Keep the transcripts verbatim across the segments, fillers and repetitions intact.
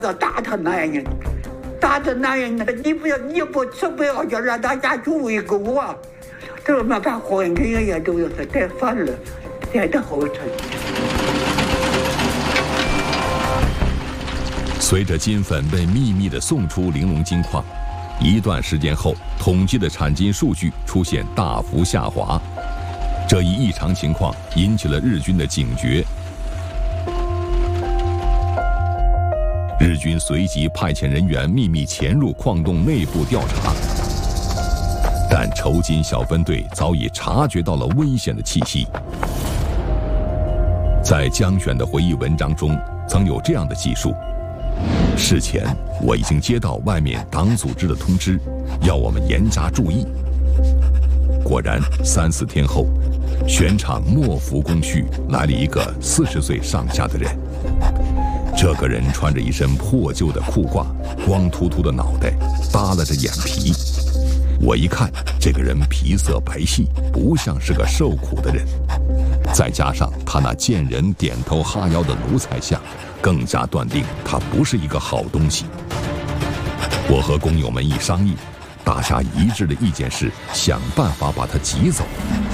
要打他男人，打他男人，你不要，你不吃不要就让大家去围攻我，这么把婚姻也都要是带反了，带到后头。 随着金粉被秘密地送出玲珑金矿，一段时间后，统计的产金数据出现大幅下滑。这一异常情况引起了日军的警觉。日军随即派遣人员秘密潜入矿洞内部调查，但筹金小分队早已察觉到了危险的气息。在江选的回忆文章中，曾有这样的记述。事前我已经接到外面党组织的通知，要我们严加注意。果然，三四天后，选场莫福工区来了一个四十岁上下的人。这个人穿着一身破旧的裤褂，光秃秃的脑袋，耷拉着眼皮。我一看，这个人皮色白皙，不像是个受苦的人。再加上他那见人点头哈腰的奴才相，更加断定他不是一个好东西。我和工友们一商议，大家一致的意见是想办法把他挤走。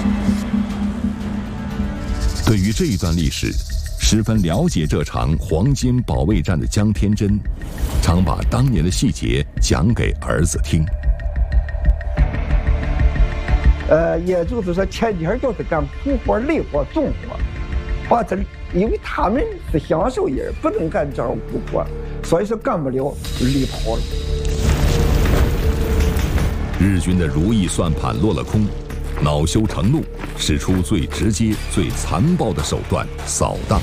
对于这一段历史，十分了解这场黄金保卫战的江天真，常把当年的细节讲给儿子听。 呃，也就是说，前天就是干苦活、累活、重活，把这因为他们是享受人，不能干这种苦活，所以说干不了，离跑了。 日军的如意算盘落了空，恼羞成怒，使出最直接、最残暴的手段——扫荡。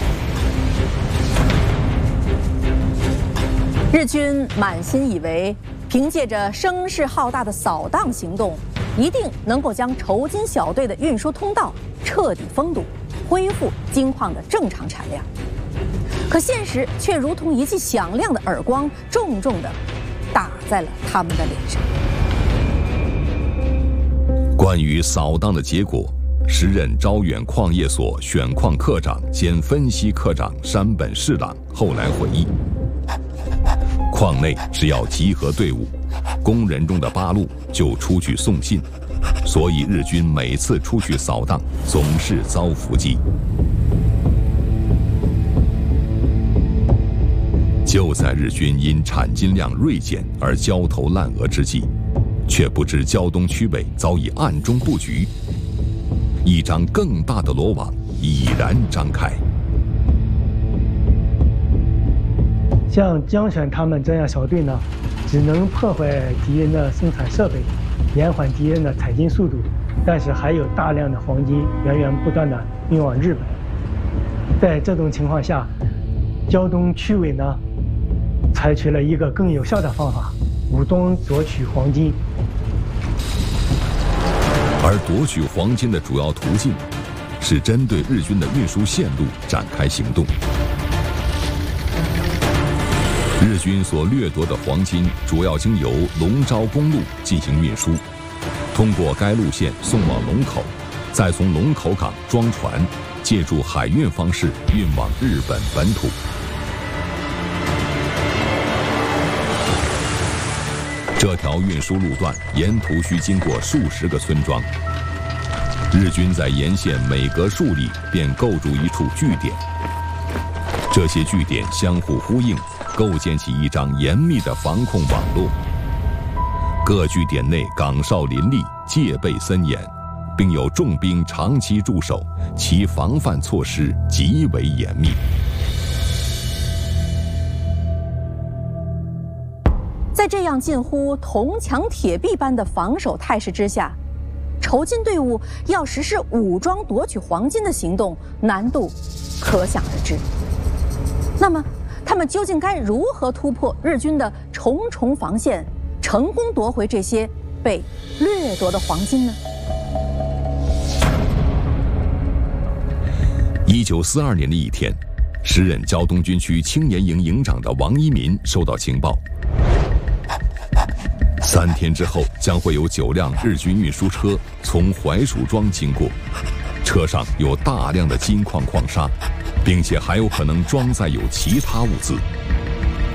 日军满心以为，凭借着声势浩大的扫荡行动，一定能够将筹金小队的运输通道彻底封堵，恢复金矿的正常产量。可现实却如同一记响亮的耳光，重重地打在了他们的脸上。 关于扫荡的结果，时任招远矿业所选矿科长兼分析科长山本侍郎后来回忆，矿内只要集合队伍，工人中的八路就出去送信，所以日军每次出去扫荡总是遭伏击。就在日军因产金量锐减而焦头烂额之际，却不知胶东区委早已暗中布局，一张更大的罗网已然张开。 像江选他们这样小队呢，只能破坏敌人的生产设备，延缓敌人的采金速度，但是还有大量的黄金源源不断的运往日本。在这种情况下，胶东区委呢，采取了一个更有效的方法，武装夺取黄金。 而夺取黄金的主要途径，是针对日军的运输线路展开行动。日军所掠夺的黄金主要经由龙昭公路进行运输，通过该路线送往龙口，再从龙口港装船，借助海运方式运往日本本土。这条运输路段沿途需经过数十个村庄，日军在沿线每隔数里便构筑一处据点，这些据点相互呼应，构建起一张严密的防控网络。各据点内岗哨林立，戒备森严，并有重兵长期驻守，其防范措施极为严密。 在这样近乎铜墙铁壁般的防守态势之下，筹金队伍要实施武装夺取黄金的行动，难度可想而知。那么，他们究竟该如何突破日军的重重防线，成功夺回这些被掠夺的黄金呢？ 一九四二年的一天，时任胶东军区青年营营长的王一民收到情报，三天之后将会有九辆日军运输车从槐树庄经过，车上有大量的金矿矿砂，并且还有可能装载有其他物资。